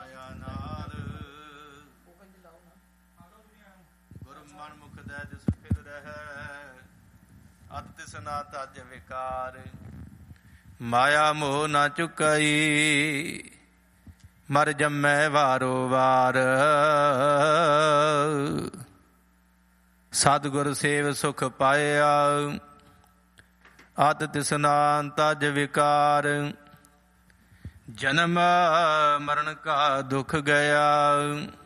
ਮਾਇਆ ਨਾਲ। ਗੁਰ ਮਨ ਮੁਖ ਦੈ ਜਿਸ ਫਿਰ ਰਹਿ, ਅਤ ਤਿਸ ਨਾ ਤਜ ਵਿਕਾਰ। ਮਾਇਆ ਮੋਹ ਨਾ ਚੁਕਾਈ, ਮਰ ਜੰਮੈ ਵਾਰੋ ਵਾਰ। ਸਤਿਗੁਰ ਸੇਵ ਸੁਖ ਪਾਇਆ, ਅਤ ਤਿਸ ਨਾ ਤਜ ਵਿਕਾਰ। ਜਨਮ ਮਰਨ ਕਾ ਦੁਖ ਗਿਆ,